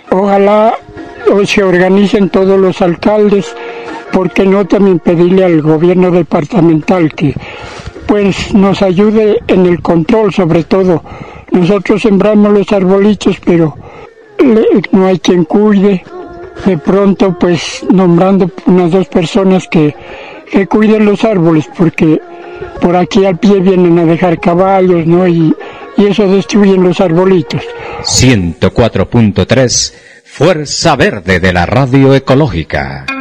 Ojalá se organicen todos los alcaldes, porque no también pedirle al gobierno departamental que pues nos ayude en el control, sobre todo. Nosotros sembramos los arbolitos, pero no hay quien cuide. De pronto pues nombrando unas 2 personas que cuiden los árboles, porque por aquí al pie vienen a dejar caballos, ¿no? Y eso destruyen los arbolitos. 104.3 Fuerza Verde de la Radio Ecológica.